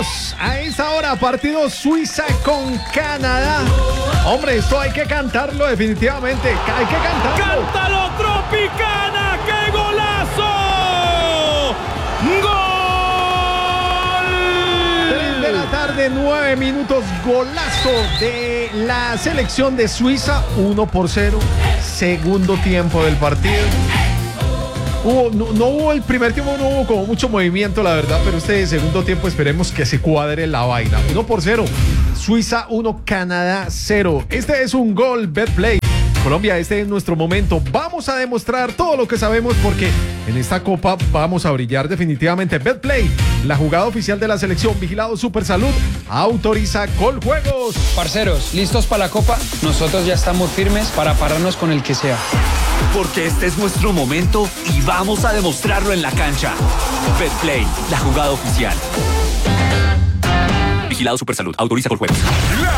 A esta hora, partido Suiza con Canadá. Hombre, esto hay que cantarlo definitivamente. Hay que cantarlo. ¡Cántalo, Tropicana! ¡Qué golazo! ¡Gol! 3 de la tarde, 9 minutos. Golazo de la selección de Suiza. 1-0. Segundo tiempo del partido. No hubo el primer tiempo, no hubo como mucho movimiento, la verdad, pero este segundo tiempo esperemos que se cuadre la vaina. 1-0, Suiza 1, Canadá 0. Este es un gol Betplay. Colombia, este es nuestro momento. Vamos a demostrar todo lo que sabemos porque en esta copa vamos a brillar definitivamente. Betplay, la jugada oficial de la selección, vigilado Supersalud, autoriza Coljuegos. Parceros, ¿listos para la copa? Nosotros ya estamos firmes para pararnos con el que sea. Porque este es nuestro momento y vamos a demostrarlo en la cancha. Betplay, la jugada oficial. Vigilado Supersalud, autoriza Coljuegos.